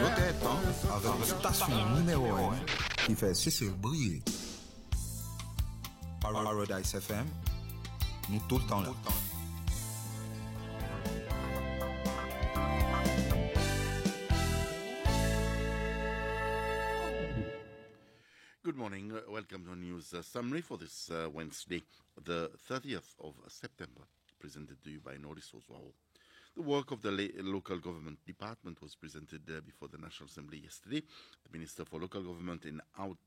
Peut-être avec la station numéro 1 qui fait Cécile briller. Paradise FM, nous tout le temps là. Good morning. Welcome to our news summary for this Wednesday, the 30th of September, presented to you by Norris Oswald. The work of the local government department was presented before the National Assembly yesterday. The Minister for Local Government in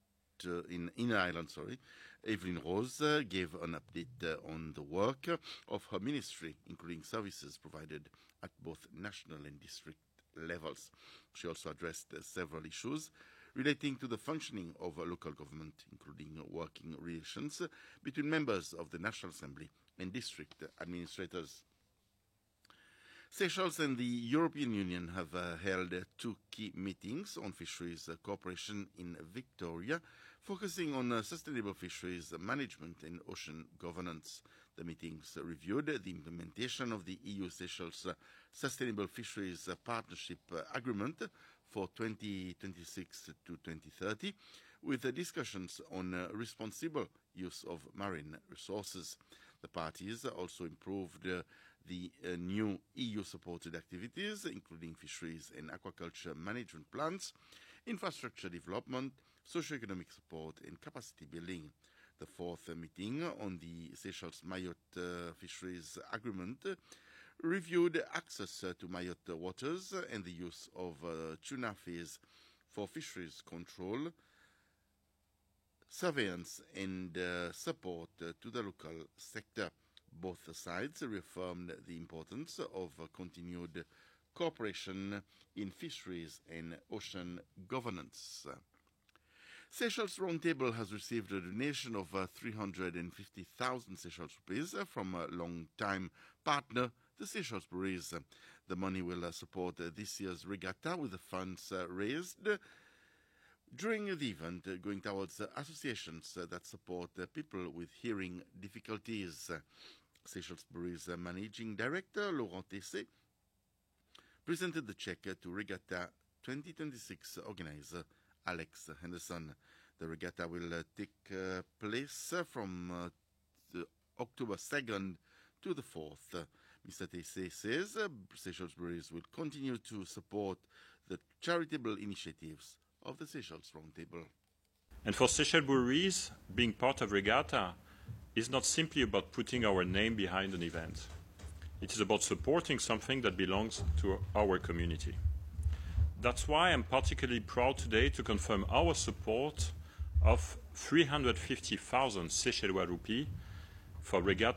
Ireland, Evelyn Rose, gave an update on the work of her ministry, including services provided at both national and district levels. She also addressed several issues relating to the functioning of local government, including working relations between members of the National Assembly and district administrators. Seychelles and the European Union have held two key meetings on fisheries cooperation in Victoria, focusing on sustainable fisheries management and ocean governance. The meetings reviewed the implementation of the EU-Seychelles Sustainable Fisheries Partnership Agreement for 2026 to 2030, with discussions on responsible use of marine resources. The parties also improved the new EU-supported activities, including fisheries and aquaculture management plans, infrastructure development, socio-economic support, and capacity building. The fourth meeting on the Seychelles-Mayotte Fisheries Agreement reviewed access to Mayotte waters and the use of tuna fees for fisheries control, surveillance, and support to the local sector. Both sides reaffirmed the importance of continued cooperation in fisheries and ocean governance. Seychelles Roundtable has received a donation of 350,000 Seychelles rupees from a long-time partner, the Seychelles Breweries. The money will support this year's regatta, with the funds raised during the event going towards associations that support people with hearing difficulties. Seychelles Breweries Managing Director Laurent Tessé presented the check to Regatta 2026 organizer Alex Henderson. The regatta will take place from October 2nd to the 4th. Mr. Tessé says Seychelles Breweries will continue to support the charitable initiatives of the Seychelles Roundtable. And for Seychelles Breweries, being part of Regatta is not simply about putting our name behind an event. It is about supporting something that belongs to our community. That's why I'm particularly proud today to confirm our support of 350,000 Seychellois rupees for Regatta